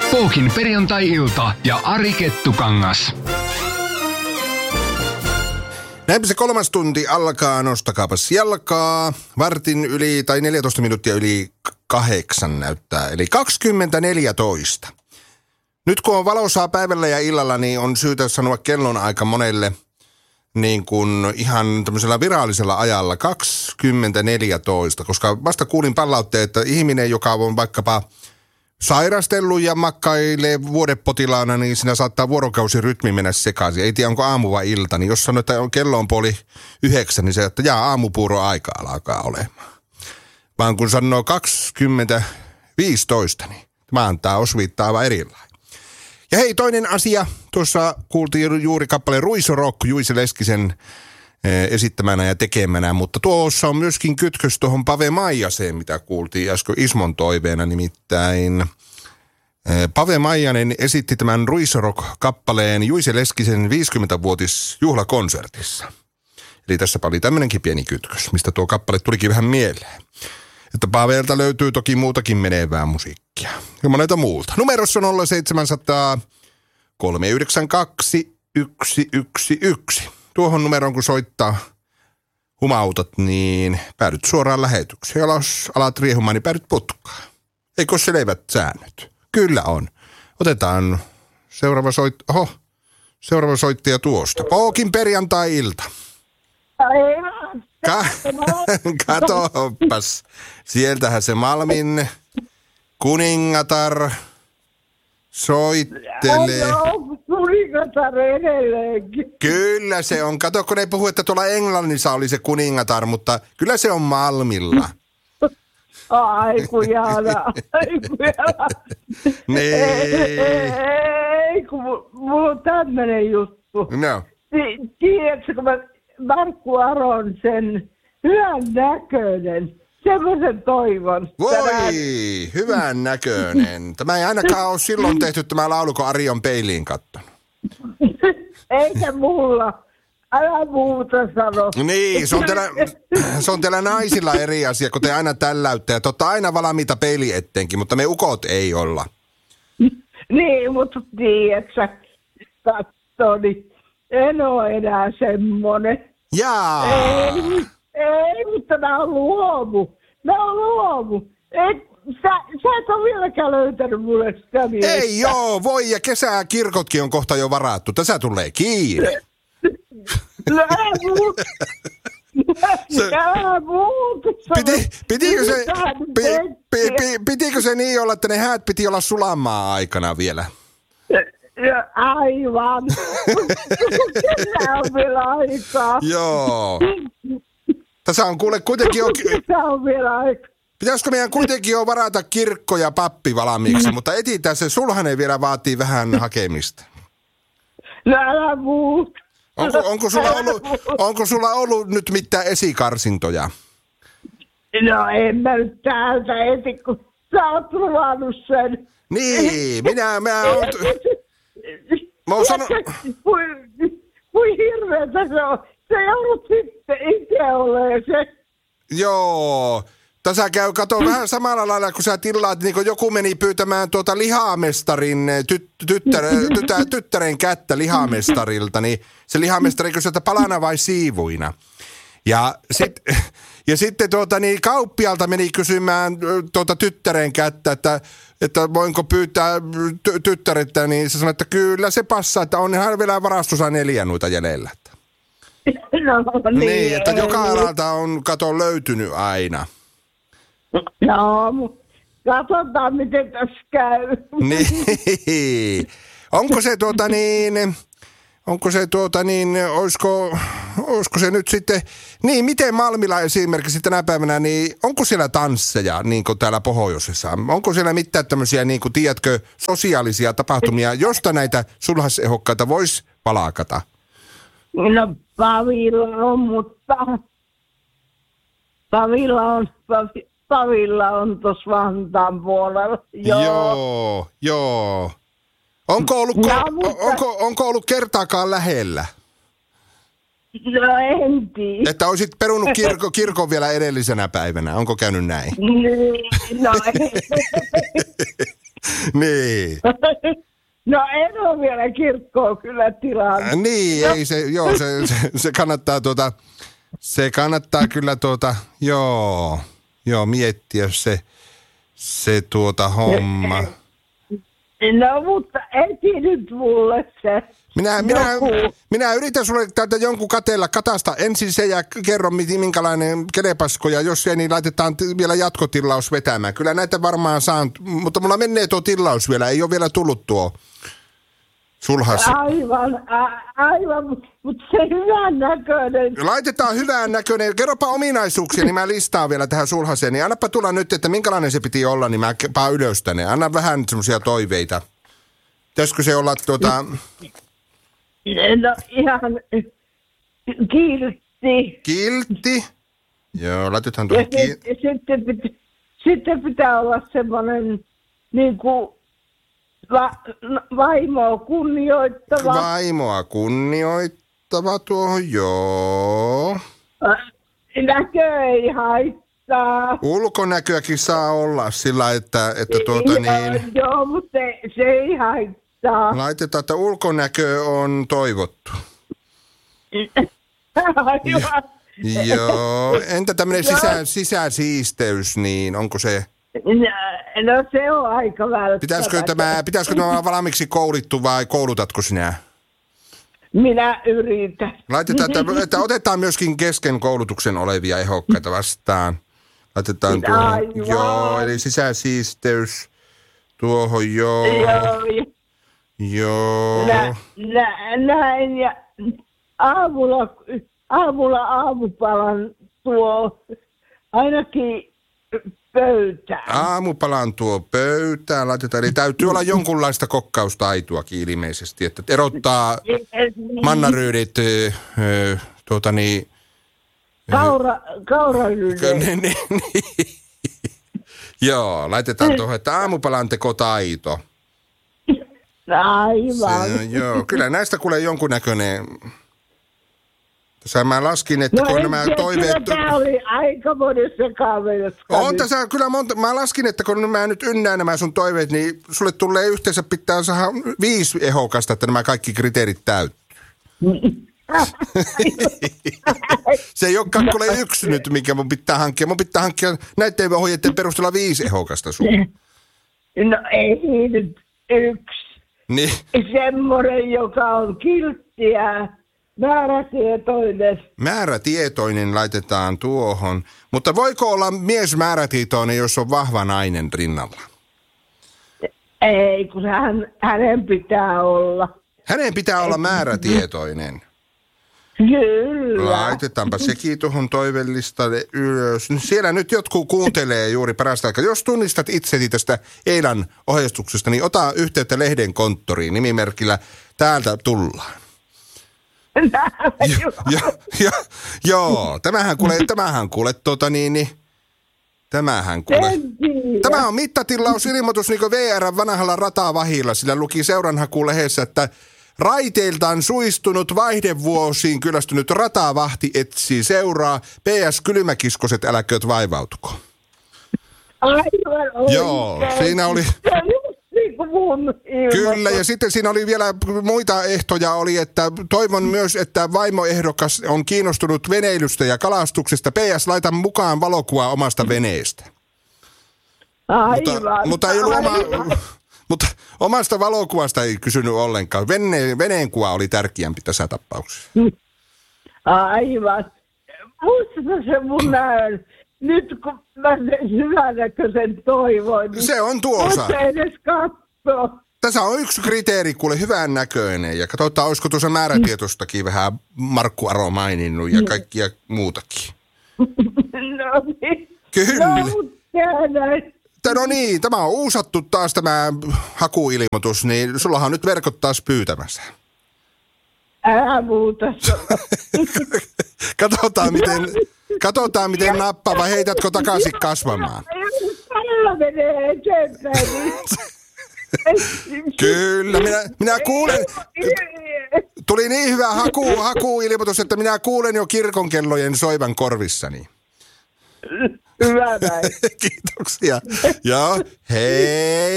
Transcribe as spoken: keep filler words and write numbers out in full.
Pookin perjantai-ilta ja Ari Kettukangas. Näinpä se kolmas tunti alkaa, nostakaapas jalkaa. Vartin yli, tai neljätoista minuuttia yli kahdeksan näyttää, eli kaksikymmentäneljätoista. Nyt kun on valosaa päivällä ja illalla, niin on syytä sanoa kellon aika monelle niin kuin ihan tämmöisellä virallisella ajalla kaksikymmentäneljätoista, koska vasta kuulin palautteen, että ihminen, joka on vaikkapa sairastellut ja makkailee vuodepotilaana, niin siinä saattaa vuorokausirytmi mennä sekaisin. Ei tiedä, onko aamu vai ilta, niin jos sanoo, että kello on puoli yhdeksän, niin se, että jaa, aamupuuro aika alkaa olemaan. Vaan kun sanoo kaksikymmentä viisitoista, niin tämä antaa osviittaa aivan erilainen. Ja hei, toinen asia. Tuossa kuultiin juuri kappale Ruiso Rock Juise Leskisen esittämänä ja tekemänä, mutta tuossa on myöskin kytkös tuohon Pave Maijaseen, mitä kuultiin äsken Ismon toiveena, nimittäin Pave Maijanen esitti tämän Ruiso Rock-kappaleen Juise Leskisen viisikymmentävuotisjuhlakonsertissa. Eli tässä oli tämmöinenkin pieni kytkös, mistä tuo kappale tulikin vähän mieleen. Että Pavelta löytyy toki muutakin menevää musiikkia ja monelta muulta. Numerossa on nolla seitsemän nolla nolla kolme yhdeksän kaksi yksi yksi yksi. Tuohon numeroon kun soittaa humautat, niin päädyt suoraan lähetykseen. Ja jos alat riehumaan, niin päädyt putkaan. Eikö selvät säännöt? Kyllä on. Otetaan seuraava soit... Oho, seuraava soittaja tuosta. Pookin perjantai-ilta. Ka- Katoppas. Sieltähän se Malmin kuningatar soittelee. Kuningatar edelleenkin. Kyllä se on. Kato, kun ei puhu, että tuolla Englannissa oli se kuningatar, mutta kyllä se on Malmilla. Aiku Jaana, aiku Jaana. Niin. Ei, kun mulla on tämmönen juttu. No. Tiedätkö, kun mä Markku Aronsen hyvän näköinen, semmoisen toivon. Voi, hyvän näköinen. Tämä ei ainakaan ole silloin tehty tämä laulu, kun Ari on peiliin kattonut. Eikä mulla. Älä muuta sano. Niin, se on teillä, se on teillä naisilla eri asia, kun te aina tälläytte. Ja te olette aina valmiita peili etteenkin, mutta me ukot ei olla. Niin, mutta tiedätkö, katso, niin en ole enää semmonen. Jaa. Ei, ei, mutta mä oon luomu. Mä oon luomu. Et, sä, sä et ole vieläkään löytänyt mulle sitä miestä. Ei joo, voi ja kesäkirkotkin on kohta jo varattu. Tässä tulee kiire. No älä muuta. Älä muuta. Piti, pitikö, se, pi, pi, pi, pitikö se niin olla, että ne häät piti olla sulamaa aikana vielä? Ja, aivan. Kesä on vielä aikaa. Joo. Tässä on kuule kuitenkin jo... Kesä on vielä aikaa. Pitäisikö meidän kuitenkin jo varata kirkko ja pappi valmiiksi, mutta etitään se, sulhanen vielä vaatii vähän hakemista. No älä muuta. Onko, onko, sulla ollut, onko sulla ollut nyt mitään esikarsintoja? No en mä nyt täältä eti, kun sä oot luvannut sen. Niin, minä, minä oon... Mä oon sano... Kui hirveetä se on. Se ei ollut sitten itse ole se. Joo. Tässä käy, kato vähän samalla lailla, kun sä tilaat, niin kun joku meni pyytämään tuota lihamestarin, tyt, tyttär, tytär, tyttären kättä lihamestarilta, niin se lihamestari kysyi, että palana vai siivuina. Ja, sit, ja sitten tuota, niin kauppialta meni kysymään tuota tyttären kättä, että, että voinko pyytää ty, tyttärettä, niin se sanoi, että kyllä se passaa, että onhan vielä varastossa neljä noita jäljellä. No niin. Niin, että joka alalta on, kato, löytynyt aina. No, katsotaan miten tässä käy. Niin. Onko se tuota niin, onko se tuota niin, olisiko, olisiko se nyt sitten, niin miten Malmilla esimerkiksi tänä päivänä, niin onko siellä tansseja niin kuin täällä pohjoisessa? Onko siellä mitään tämmöisiä, niin kuin tiedätkö, sosiaalisia tapahtumia, josta näitä sulhasehokkaita voisi palakata? No Pavilla on, mutta Pavilla on, Pavilla on tuossa Vantaan puolella. Joo, joo. joo. Onko ollut, ko- no, mutta... onko, onko ollut kertaakaan lähellä? No en tiedä. Että olisit perunut kirko, kirkon vielä edellisenä päivänä. Onko käynyt näin? No Niin. No en ole vielä kirkkoa kyllä tilannut. Niin, no. ei se, joo, se, se, se kannattaa tuota, se kannattaa kyllä tuota, joo, joo, miettiä se, se tuota homma. No, mutta eti nyt mulle se. Minä, minä, minä yritän sulle täältä jonkun katella, katasta ensin se ja kerro minkälainen kelepasko ja jos ei, niin laitetaan t- vielä jatkotilaus vetämään. Kyllä näitä varmaan saan, mutta mulla menee tuo tilaus vielä, ei ole vielä tullut tuo sulhas. Aivan, a, aivan, mutta se hyvän näköinen. Laitetaan hyvän näköinen, kerropa ominaisuuksia, niin mä listaan vielä tähän sulhaseen. Niin annapa tulla nyt, että minkälainen se piti olla, niin mä paan ylös tänne. Anna vähän semmoisia toiveita. Pitäisikö se olla tuota... No ihan kiltti. Kiltti. Joo, laitetaan tuohon ja sit, sitten, pitä, sitten pitää olla semmoinen niin kuin va, vaimoa kunnioittava. Vaimoa kunnioittava tuohon, joo. Näkö ei haittaa. Ulkonäköäkin saa olla sillä, että, että tuota joo, niin... Joo, mutta se, se ei haittaa. Laitetaan, että ulkonäkö on toivottu. Aivan. Joo, entä tämmöinen sisä, sisäsiisteys, niin onko se... No, no se on aika välttämättä. Pitäisikö tämä, pitäisikö tämä olla valmiiksi koulittu vai koulutatko sinä? Minä yritän. Laitetaan, että, että otetaan myöskin kesken koulutuksen olevia ehdokkaita vastaan. Laitetaan tuohon, joo, eli sisäsiisteys tuohon, joo. Joo. Joo. Nä, nä, näin ja aamulla, aamulla aamupalan tuo ainakin pöytään. Aamupalan tuo pöytään laitetaan, eli täytyy olla jonkunlaista kokkaustaitoakin ilmeisesti, että erottaa mannaryydit, tuota niin... Kaura, kauraryydet. Niin, niin. Joo, laitetaan tuohon, että aamupalan tekotaito. Aivan. Se, joo, kyllä näistä kuulee jonkunnäköinen... Tässä mä laskin, että no kun nämä tiedä, toiveet... Tämä oli aika monessa kaverissa. On tässä kyllä monta... Mä laskin, että kun mä nyt ynnään nämä sun toiveet, niin sulle tulee yhteensä pitää saada viisi ehokasta, että nämä kaikki kriteerit täyttyy. Se ei olekaan kuule yksi nyt, mikä mun pitää hankkia. Mun pitää hankkia näiden ohjeiden perusteella viisi ehokasta sulle. No ei nyt yksi. Niin. Semmoinen, joka on kilttiä, määrätietoinen. Määrätietoinen laitetaan tuohon. Mutta voiko olla mies määrätietoinen, jos on vahva nainen rinnalla? Ei, kun hän, hänen pitää olla. Hänen pitää olla määrätietoinen. Kyllä. Laitetaanpa sekin tuohon toivelistalle ylös. Siellä nyt jotkut kuuntelee juuri parasta aikaa. Jos tunnistat itsesi tästä Eilan ohjeistuksesta, niin ota yhteyttä lehden konttoriin nimimerkillä täältä tullaan. jo, jo, jo, joo, tämähän kuule, tämähän kuule, tuota niin, niin tämähän kuule. Tämä on mittatilausilmoitus niin kuin V R:n vanhalla ratavahilla, sillä luki seuranhakulehdessä, että raiteiltaan suistunut vaihdevuosiin kyllästynyt ratavahti etsii seuraa. P S Kylmäkiskoset, älkööt vaivautuko. Aivan oikein. Joo, siinä oli... Kyllä, ja sitten siinä oli vielä muita ehtoja, oli, että toivon myös, että vaimoehdokas on kiinnostunut veneilystä ja kalastuksesta. P S Laitan mukaan valokuva omasta veneestä. Aivan. Mutta, mutta, ei ollut oma, mutta omasta valokuvasta ei kysynyt ollenkaan. Vene, veneen kuva oli tärkeämpi tässä tapauksessa. Aivan. Muistatko se mun näön? Nyt kun mä sen hyvänäköisen toivoin, niin se on tuo osa. Voit edes katsoa. Tässä on yksi kriteeri, kuule, hyvän näköinen. Ja katsotaan, olisiko tuossa määrätietoistakin vähän Markku Aro maininnut ja kaikkia muutakin. No niin. Kyllä. No, mutta no niin, tämä on uusattu taas tämä hakuilmoitus, niin sullahan on nyt verkot taas pyytämässä. Älä muuta. Katsotaan, miten... Katsotaan, miten nappaa, vai heitätkö takaisin kasvamaan? Tällä menee eteenpäin. Kyllä, minä, minä kuulen. Tuli niin hyvä haku, hakuilmoitus, että minä kuulen jo kirkonkellojen soivan korvissani. Hyvä näin. Kiitoksia. Joo, hei.